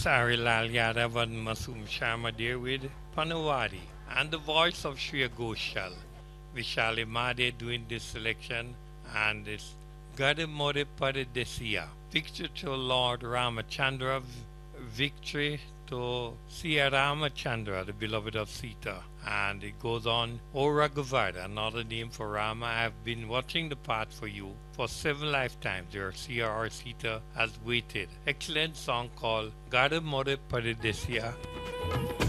Sarilal Yadav and Masum Sharma there with Panawadi and the voice of Shreya Ghoshal. Vishal Imade doing this selection and it's Gadamore Paradesiya. Victory to Lord Ramachandra, victory to Siya Ramachandra, the beloved of Sita. And it goes on, O Raghavada, another name for Rama. I have been watching the path for you for 7 lifetimes. Your Siya or Sita has waited. Excellent song called Gadamore Paradesiya.